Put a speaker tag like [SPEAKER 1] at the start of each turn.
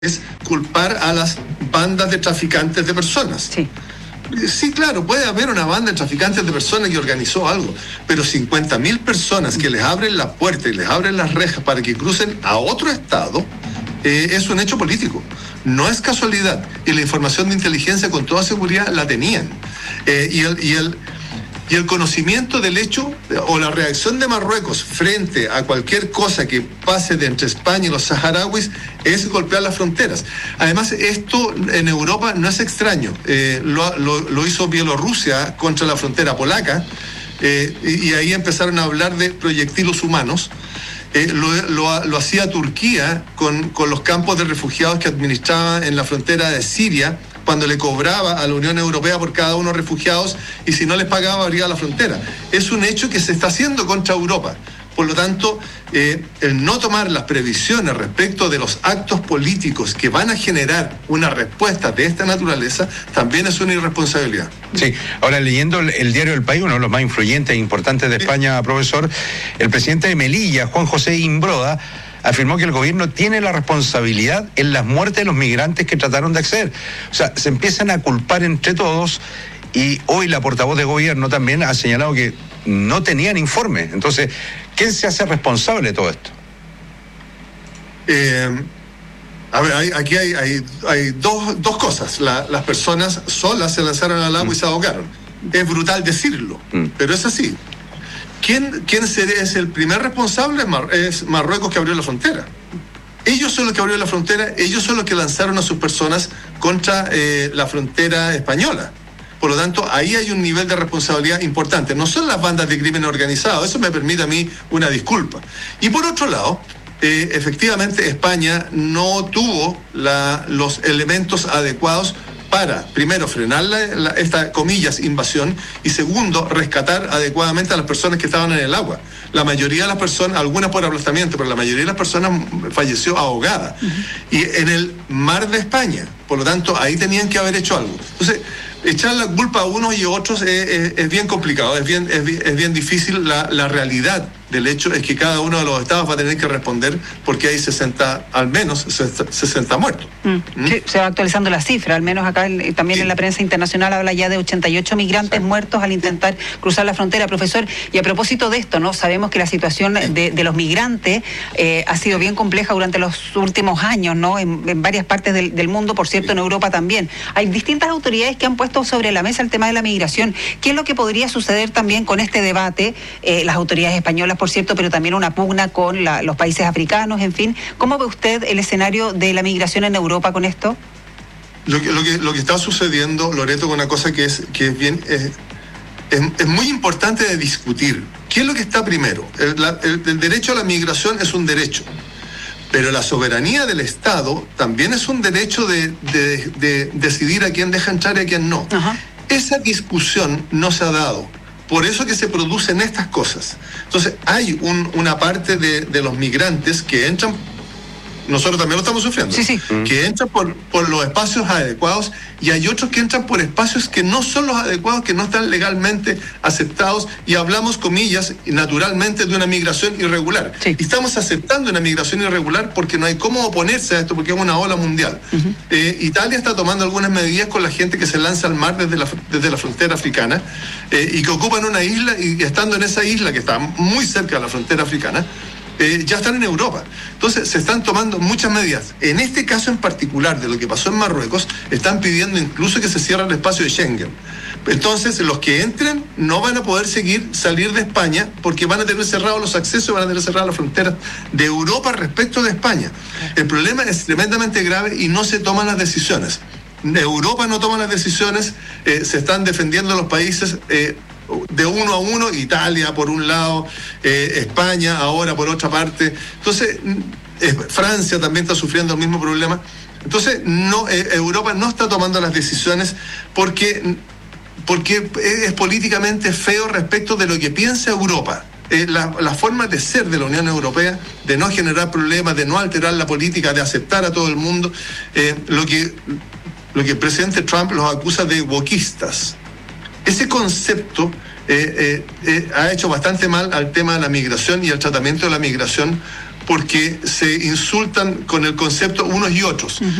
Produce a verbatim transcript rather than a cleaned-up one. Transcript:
[SPEAKER 1] es culpar a las bandas de traficantes de personas.
[SPEAKER 2] Sí.
[SPEAKER 1] Sí, claro, puede haber una banda de traficantes de personas que organizó algo, pero cincuenta mil personas que les abren la puerta y les abren las rejas para que crucen a otro estado, eh, es un hecho político. No es casualidad. Y la información de inteligencia con toda seguridad la tenían. Eh, y el... Y el Y el conocimiento del hecho o la reacción de Marruecos frente a cualquier cosa que pase de entre España y los saharauis es golpear las fronteras. Además, esto en Europa no es extraño. Eh, lo, lo, lo hizo Bielorrusia contra la frontera polaca, eh, y, y ahí empezaron a hablar de proyectiles humanos. Eh, lo, lo, lo hacía Turquía con, con los campos de refugiados que administraba en la frontera de Siria, cuando le cobraba a la Unión Europea por cada uno de los refugiados, y si no les pagaba abría la frontera. Es un hecho que se está haciendo contra Europa. Por lo tanto, eh, el no tomar las previsiones respecto de los actos políticos que van a generar una respuesta de esta naturaleza también es una irresponsabilidad.
[SPEAKER 3] Sí, ahora leyendo el, el diario El País, uno de los más influyentes e importantes de España, sí. Profesor, el presidente de Melilla, Juan José Imbroda, afirmó que el gobierno tiene la responsabilidad en las muertes de los migrantes que trataron de acceder. O sea, se empiezan a culpar entre todos, y hoy la portavoz de gobierno también ha señalado que no tenían informe. Entonces, ¿quién se hace responsable de todo esto?
[SPEAKER 1] Eh, a ver, hay, aquí hay, hay, hay dos, dos cosas. La, las personas solas se lanzaron al agua mm. y se ahogaron. Es brutal decirlo, mm. pero es así. ¿Quién, quién es el primer responsable? Es Marruecos, que abrió la frontera. Ellos son los que abrieron la frontera, ellos son los que lanzaron a sus personas contra eh, la frontera española. Por lo tanto, ahí hay un nivel de responsabilidad importante. No son las bandas de crimen organizado, eso me permite a mí una disculpa. Y por otro lado, eh, efectivamente España no tuvo la, los elementos adecuados para, primero, frenar la, la, esta, comillas, invasión, y segundo, rescatar adecuadamente a las personas que estaban en el agua. La mayoría de las personas, algunas por aplastamiento, pero la mayoría de las personas falleció ahogada. Uh-huh. Y en el mar de España. Por lo tanto, ahí tenían que haber hecho algo. Entonces, echar la culpa a unos y otros es, es, es bien complicado, es bien, es, es bien difícil. La, la realidad del hecho es que cada uno de los estados va a tener que responder, porque hay sesenta, al menos sesenta muertos.
[SPEAKER 2] Mm. ¿Mm? Sí, se va actualizando la cifra, al menos acá el, también sí. En la prensa internacional habla ya de ochenta y ocho migrantes sí. muertos al intentar cruzar la frontera, profesor. Y a propósito de esto, ¿no? Sabemos que la situación sí. de, de los migrantes eh, ha sido bien compleja durante los últimos años, ¿no? En, en varias partes del, del mundo, por cierto, sí. en Europa también. Hay distintas autoridades que han puesto sobre la mesa el tema de la migración. ¿Qué es lo que podría suceder también con este debate? Eh, las autoridades españolas, por cierto, pero también una pugna con la, los países africanos, en fin. ¿Cómo ve usted el escenario de la migración en Europa con esto?
[SPEAKER 1] Lo que, lo que, lo que está sucediendo, Loreto, con una cosa que es, que es bien, es, es, es muy importante de discutir. ¿Qué es lo que está primero? El, la, el, el derecho a la migración es un derecho, pero la soberanía del Estado también es un derecho de, de, de decidir a quién deja entrar y a quién no. Ajá. Esa discusión no se ha dado. Por eso que se producen estas cosas. Entonces, hay un, una parte de, de los migrantes que entran, nosotros también lo estamos sufriendo,
[SPEAKER 2] sí, sí.
[SPEAKER 1] que entran por, por los espacios adecuados, y hay otros que entran por espacios que no son los adecuados, que no están legalmente aceptados, y hablamos, comillas, naturalmente, de una migración irregular. Sí. Y estamos aceptando una migración irregular porque no hay cómo oponerse a esto, porque es una ola mundial. Uh-huh. Eh, Italia está tomando algunas medidas con la gente que se lanza al mar desde la, desde la frontera africana, eh, y que ocupan una isla, y estando en esa isla que está muy cerca de la frontera africana, Eh, ya están en Europa. Entonces se están tomando muchas medidas. En este caso en particular de lo que pasó en Marruecos, están pidiendo incluso que se cierre el espacio de Schengen. Entonces los que entren no van a poder seguir salir de España, porque van a tener cerrados los accesos, van a tener cerradas las fronteras de Europa respecto de España. El problema es tremendamente grave y no se toman las decisiones. Europa no toma las decisiones, eh, se están defendiendo los países eh, de uno a uno, Italia por un lado, eh, España ahora por otra parte. Entonces, eh, Francia también está sufriendo el mismo problema. Entonces, no, eh, Europa no está tomando las decisiones porque, porque es políticamente feo respecto de lo que piensa Europa. Eh, la, la forma de ser de la Unión Europea, de no generar problemas, de no alterar la política, de aceptar a todo el mundo, eh, lo que, lo que el presidente Trump los acusa de wokistas. Ese concepto eh, eh, eh, ha hecho bastante mal al tema de la migración y al tratamiento de la migración porque se insultan con el concepto unos y otros.